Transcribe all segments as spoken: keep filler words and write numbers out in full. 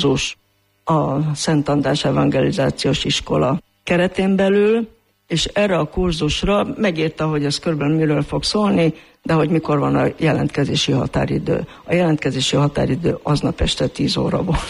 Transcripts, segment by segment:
kurzus a Szent András Evangelizációs Iskola keretén belül, és erre a kurzusra megírta, hogy ez körülbelül miről fog szólni, de hogy mikor van a jelentkezési határidő. A jelentkezési határidő aznap este tíz óra volt.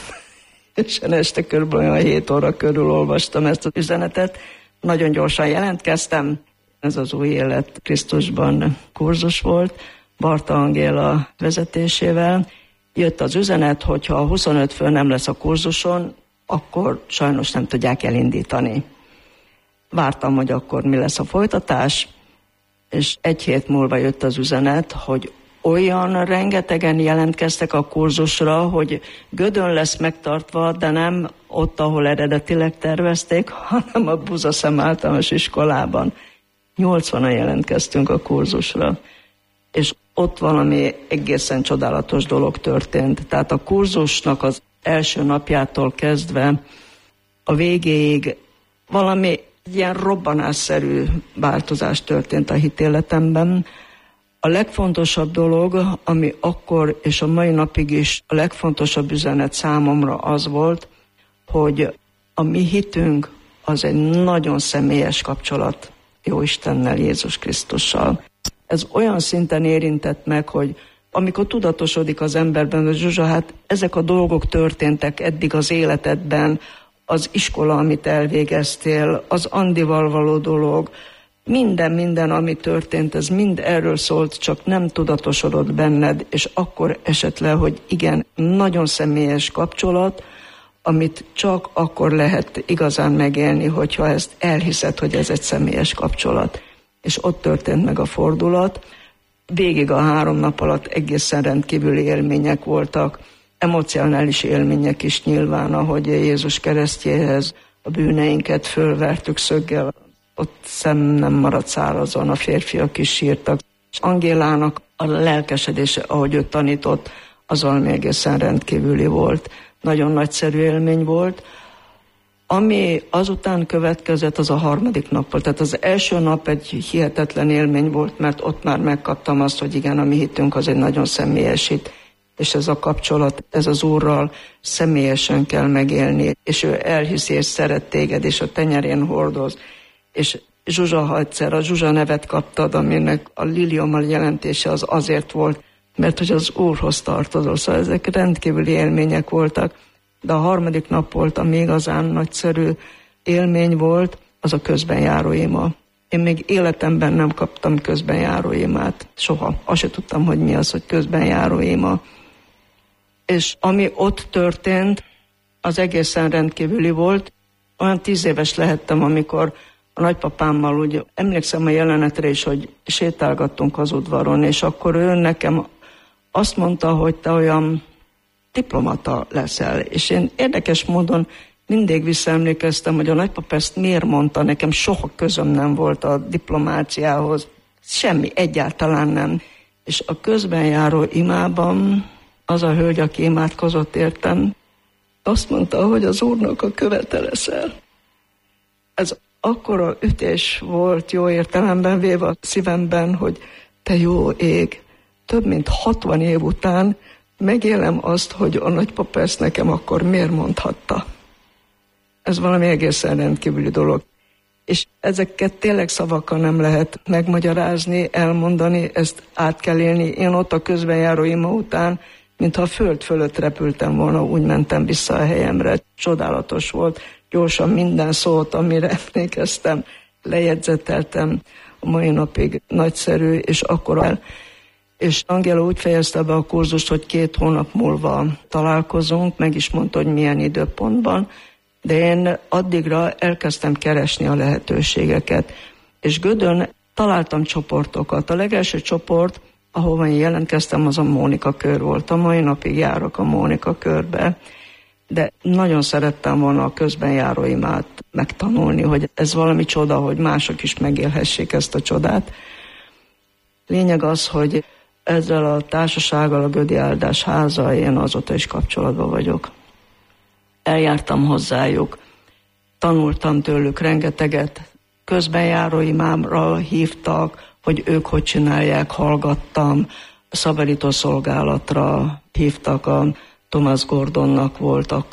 És én este körülbelül olyan hét óra körül olvastam ezt az üzenetet. Nagyon gyorsan jelentkeztem. Ez az Új Élet Krisztusban kurzus volt, Barta Angéla vezetésével. Jött az üzenet, hogyha a huszonöt fő nem lesz a kurzuson, akkor sajnos nem tudják elindítani. Vártam, hogy akkor mi lesz a folytatás, és egy hét múlva jött az üzenet, hogy olyan rengetegen jelentkeztek a kurzusra, hogy Gödön lesz megtartva, de nem ott, ahol eredetileg tervezték, hanem a Buzaszem általános iskolában. nyolcvanan jelentkeztünk a kurzusra, és ott valami egészen csodálatos dolog történt. Tehát a kurzusnak az első napjától kezdve a végéig valami ilyen robbanásszerű változás történt a hitéletemben. A legfontosabb dolog, ami akkor és a mai napig is a legfontosabb üzenet számomra az volt, hogy a mi hitünk az egy nagyon személyes kapcsolat Jóistennel, Jézus Krisztussal. Ez olyan szinten érintett meg, hogy amikor tudatosodik az emberben, hogy Zsuzsa, hát ezek a dolgok történtek eddig az életedben, az iskola, amit elvégeztél, az Andival való dolog, minden, minden, ami történt, ez mind erről szólt, csak nem tudatosodott benned, és akkor esett le, hogy igen, nagyon személyes kapcsolat, amit csak akkor lehet igazán megélni, hogyha ezt elhiszed, hogy ez egy személyes kapcsolat. És ott történt meg a fordulat. Végig a három nap alatt egészen rendkívüli élmények voltak, emocionális élmények is nyilván, ahogy Jézus keresztjéhez a bűneinket fölvertük szöggel, ott szem nem maradt szárazon, a férfiak is sírtak. És Angélának a lelkesedése, ahogy ő tanított, az valami egészen rendkívüli volt. Nagyon nagyszerű élmény volt. Ami azután következett, az a harmadik nap volt. Tehát az első nap egy hihetetlen élmény volt, mert ott már megkaptam azt, hogy igen, a mi hitünk az egy nagyon személyes hit, és ez a kapcsolat, ez az Úrral személyesen kell megélni, és ő elhiszi, és szeret téged, és a tenyerén hordoz. És Zsuzsa, ha egyszer a Zsuzsa nevet kaptad, aminek a liliommal jelentése az azért volt, mert hogy az Úrhoz tartozol. Szóval ezek rendkívüli élmények voltak. De a harmadik nap volt, ami igazán nagyszerű élmény volt, az a közbenjáró ima. Én még életemben nem kaptam közbenjáró imát. Soha. Azt se tudtam, hogy mi az, hogy közbenjáró ima. És ami ott történt, az egészen rendkívüli volt. Olyan tíz éves lehettem, amikor a nagypapámmal úgy emlékszem a jelenetre is, hogy sétálgattunk az udvaron, és akkor ő nekem azt mondta, hogy te olyan diplomata leszel. És én érdekes módon mindig visszaemlékeztem, hogy a nagypapa ezt miért mondta, nekem soha közöm nem volt a diplomáciához. Semmi, egyáltalán nem. És a közbenjáró imában az a hölgy, aki imádkozott értem, azt mondta, hogy az Úrnak a követe leszel. Ez akkora ütés volt jó értelemben véve a szívemben, hogy te jó ég, több mint hatvan év után megélem azt, hogy a nagypapa ezt nekem akkor miért mondhatta. Ez valami egészen rendkívüli dolog. És ezeket tényleg szavakkal nem lehet megmagyarázni, elmondani, ezt át kell élni. Én ott a közbenjáró ima után, mintha a föld fölött repültem volna, úgy mentem vissza a helyemre. Csodálatos volt. Gyorsan minden szót, amire emlékeztem, lejegyzeteltem. A mai napig nagyszerű, és akkor el. És Angéla úgy fejezte be a kurzust, hogy két hónap múlva találkozunk, meg is mondta, hogy milyen időpontban, de én addigra elkezdtem keresni a lehetőségeket. És Gödön találtam csoportokat. A legelső csoport, ahova én jelentkeztem, az a Mónika kör volt. A mai napig járok a Mónika körbe, de nagyon szerettem volna a közbenjáró imát megtanulni, hogy ez valami csoda, hogy mások is megélhessék ezt a csodát. Lényeg az, hogy ezzel a társasággal, a Gödi Áldás háza, én azóta is kapcsolatban vagyok. Eljártam hozzájuk, tanultam tőlük rengeteget, közbenjáró imámra hívtak, hogy ők hogy csinálják, hallgattam, szabadító szolgálatra hívtak, a Thomas Gordonnak volt akkor